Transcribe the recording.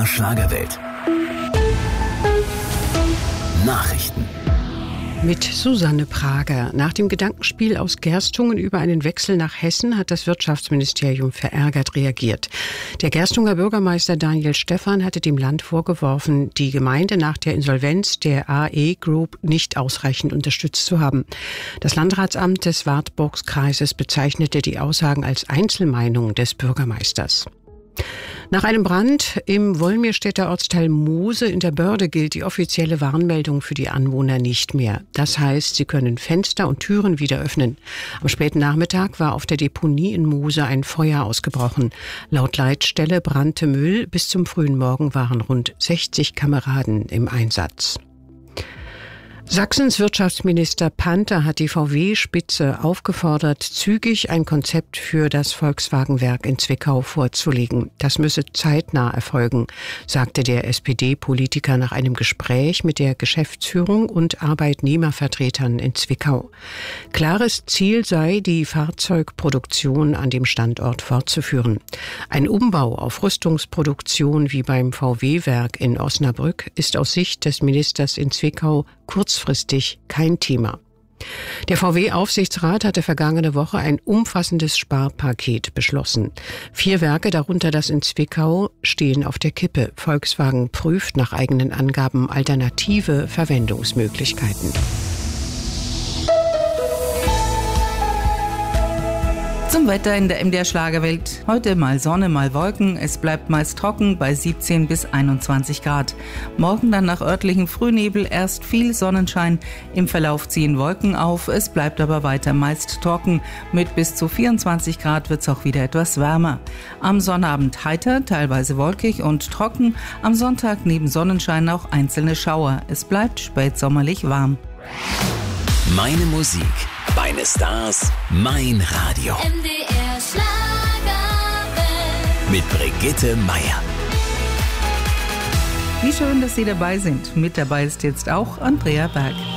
Schlagerwelt. Nachrichten. Mit Susanne Prager. Nach dem Gedankenspiel aus Gerstungen über einen Wechsel nach Hessen hat das Wirtschaftsministerium verärgert reagiert. Der Gerstunger Bürgermeister Daniel Stephan hatte dem Land vorgeworfen, die Gemeinde nach der Insolvenz der AE Group nicht ausreichend unterstützt zu haben. Das Landratsamt des Wartburgskreises bezeichnete die Aussagen als Einzelmeinung des Bürgermeisters. Nach einem Brand im Wolmirstädter Ortsteil Moose in der Börde gilt die offizielle Warnmeldung für die Anwohner nicht mehr. Das heißt, sie können Fenster und Türen wieder öffnen. Am späten Nachmittag war auf der Deponie in Moose ein Feuer ausgebrochen. Laut Leitstelle brannte Müll. Bis zum frühen Morgen waren rund 60 Kameraden im Einsatz. Sachsens Wirtschaftsminister Panther hat die VW-Spitze aufgefordert, zügig ein Konzept für das Volkswagen-Werk in Zwickau vorzulegen. Das müsse zeitnah erfolgen, sagte der SPD-Politiker nach einem Gespräch mit der Geschäftsführung und Arbeitnehmervertretern in Zwickau. Klares Ziel sei, die Fahrzeugproduktion an dem Standort fortzuführen. Ein Umbau auf Rüstungsproduktion wie beim VW-Werk in Osnabrück ist aus Sicht des Ministers in Zwickau kurzfristig kein Thema. Der VW-Aufsichtsrat hatte vergangene Woche ein umfassendes Sparpaket beschlossen. 4 Werke, darunter das in Zwickau, stehen auf der Kippe. Volkswagen prüft nach eigenen Angaben alternative Verwendungsmöglichkeiten. Zum Wetter in der MDR Schlagerwelt. Heute mal Sonne, mal Wolken. Es bleibt meist trocken bei 17 bis 21 Grad. Morgen dann nach örtlichem Frühnebel erst viel Sonnenschein. Im Verlauf ziehen Wolken auf. Es bleibt aber weiter meist trocken. Mit bis zu 24 Grad wird es auch wieder etwas wärmer. Am Sonnabend heiter, teilweise wolkig und trocken. Am Sonntag neben Sonnenschein auch einzelne Schauer. Es bleibt spätsommerlich warm. Meine Musik, meine Stars, mein Radio. MDR Schlagerwelt. Mit Brigitte Meier. Wie schön, dass Sie dabei sind. Mit dabei ist jetzt auch Andrea Berg.